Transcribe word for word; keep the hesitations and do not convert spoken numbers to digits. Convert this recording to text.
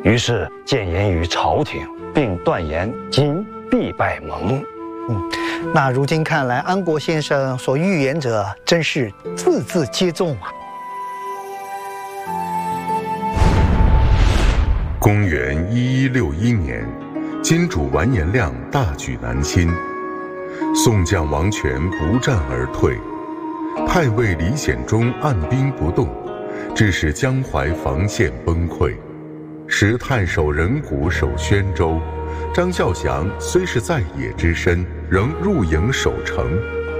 于是谏言于朝廷，并断言今必败蒙。 嗯，那如今看来，安国先生所预言者真是字字皆中啊。 公元一一六一年，金主完颜亮大举南侵，宋将王权不战而退，太尉李显忠按兵不动，致使江淮防线崩溃。时太守任谷守宣州，张孝祥虽是在野之身，仍入营守城。